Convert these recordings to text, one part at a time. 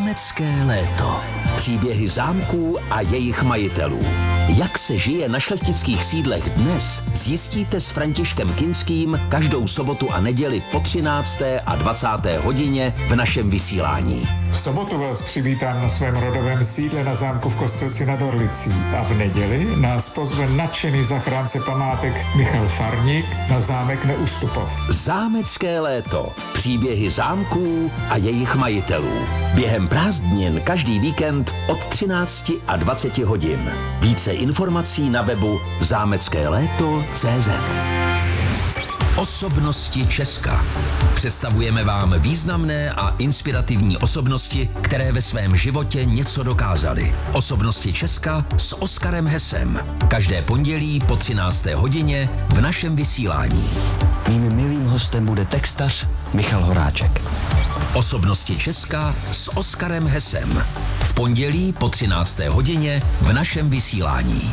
Zámecké léto. Příběhy zámků a jejich majitelů. Jak se žije na šlechtických sídlech dnes, zjistíte s Františkem Kinským každou sobotu a neděli po 13. a 20. hodině v našem vysílání. V sobotu vás přivítám na svém rodovém sídle na zámku v Kostelci nad Orlicí a v neděli nás pozve nadšený zachránce památek Michal Farník na zámek Neustupov. Zámecké léto. Příběhy zámků a jejich majitelů. Během prázdnin každý víkend od 13 a 20 hodin. Více informací na webu zámeckéléto.cz. Osobnosti Česka. Představujeme vám významné a inspirativní osobnosti, které ve svém životě něco dokázaly. Osobnosti Česka s Oskarem Hesem. Každé pondělí po 13. hodině v našem vysílání. Mým milým hostem bude textař Michal Horáček. Osobnosti Česka s Oskarem Hesem. V pondělí po 13. hodině v našem vysílání.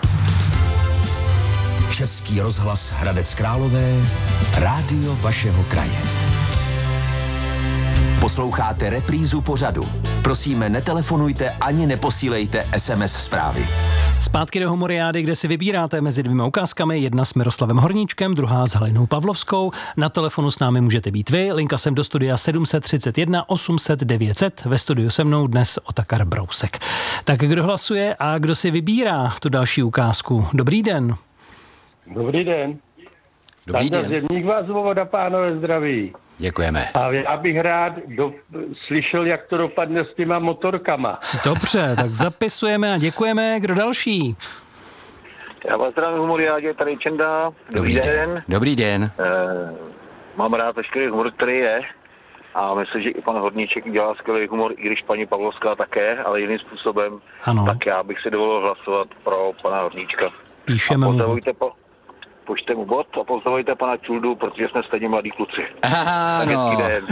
Český rozhlas Hradec Králové, rádio vašeho kraje. Posloucháte reprízu pořadu. Prosíme, netelefonujte ani neposílejte SMS zprávy. Zpátky do Humoriády, kde si vybíráte mezi dvěma ukázkami, jedna s Miroslavem Horníčkem, druhá s Halinou Pavlovskou. Na telefonu s námi můžete být vy, linka sem do studia 731 800 900, ve studiu se mnou dnes Otakar Brousek. Tak kdo hlasuje a kdo si vybírá tu další ukázku? Dobrý den. Dobrý den. Dobrý den. Zemník vás Voda, pánové, zdraví. Děkujeme. A já bych rád slyšel, jak to dopadne s těma motorkama. Dobře, tak zapisujeme a děkujeme. Kdo další? Já vás zdravím v Humoriádě, tady Čenda. Dobrý den. Dobrý den. Mám rád veškerý humor, který je. A myslím, že i pan Horníček dělá skvělý humor, i když paní Pavlovská také, ale jiným způsobem. Ano. Tak já bych si dovolil hlasovat pro pana Horníčka. Píšeme mu. Poštěte mu bod a pozdravujte pana Čuldu, protože jsme stejně mladí kluci. Ano. Hezký den.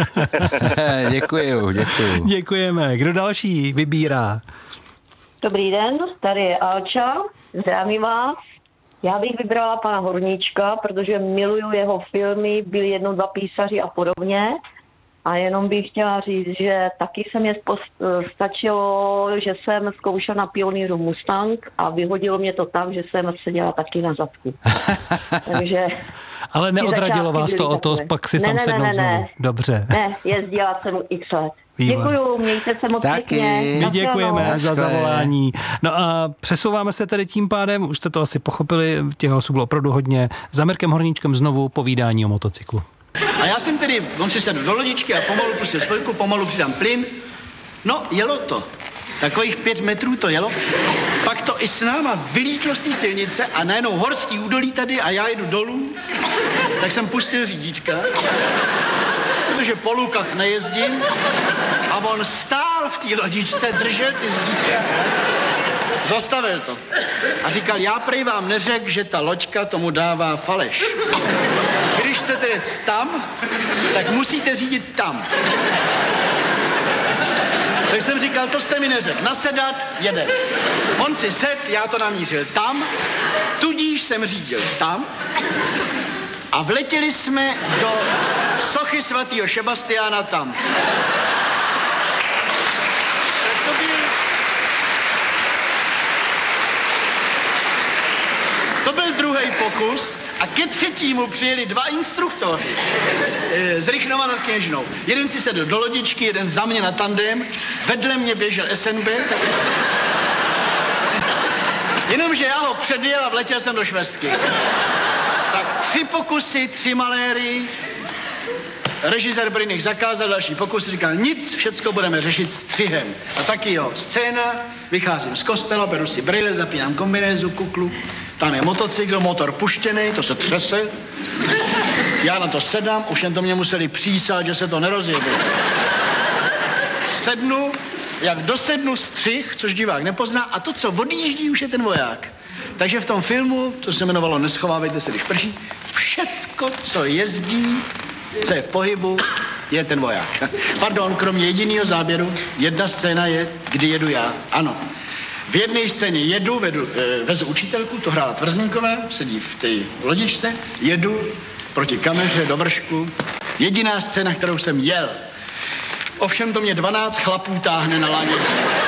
Děkuju. Děkujeme. Kdo další vybírá? Dobrý den, tady je Alča, zdravím vás. Já bych vybrala pana Horníčka, protože miluju jeho filmy, byli jednou dva písaři a podobně. A jenom bych chtěla říct, že taky se mě stačilo, že jsem zkoušela na Pioníru Mustang a vyhodilo mě to tak, že jsem seděla taky na zadku. Takže... Ale neodradilo vás to o to, pak si tam sednout znovu. Dobře. Ne, jezdila jsem x let. Děkuju, mějte se moc pěkně. My děkujeme za zavolání. No a přesouváme se tedy tím pádem, už jste to asi pochopili, těch hlasů bylo opravdu hodně, za Mirkem Horníčkem znovu povídání o motocyklu. A já jsem tedy, on si sedl do lodičky a pomalu pustil spojku, pomalu přidám plyn. No, jelo to. Takových 5 metrů to jelo. Pak to i s náma vylítlo z té silnice a najednou horský údolí tady a já jdu dolů. Tak jsem pustil řídíčka, protože po lukách nejezdím. A on stál v té lodičce, držel ty řídíčka. Zastavil to. A říkal, já prej vám neřekl, že ta loďka tomu dává faleš. Když chcete jet tam, tak musíte řídit tam. Tak jsem říkal, to jste mi neřekl. Nasedat, jeden. On si sedl, já to namířil tam, tudíž jsem řídil tam a vletěli jsme do sochy svatého Šebastiána tam. To byl druhý pokus a ke třetímu přijeli 2 instruktoři z Rychnova nad Kněžnou. Jeden si sedl do lodičky, jeden za mě na tandem, vedle mě běžel SNB. Jenomže já ho předjel a vletěl jsem do švestky. Tak 3 pokusy, 3 maléry. Režisér Brynych zakázal další pokus, říkal nic, všecko budeme řešit střihem. A taky jo, scéna, vycházím z kostela, beru si brýle, zapínám kombinézu, kuklu. Tam je motocykl, motor puštěný, to se třese. Já na to sedám, už jen to mě museli přísát, že se to nerozjede. Sednu, jak dosednu střih, což divák nepozná, a to, co odjíždí, už je ten voják. Takže v tom filmu, to se jmenovalo Neschovávejte se, když prší, všecko, co jezdí, co je v pohybu, je ten voják. Pardon, kromě jediného záběru, jedna scéna je, kdy jedu já. Ano. V jedné scéně vezu učitelku, to hrála Tvrzníková, sedí v té lodičce, jedu proti kameře do vršku. Jediná scéna, kterou jsem jel. Ovšem to mě 12 chlapů táhne na laně.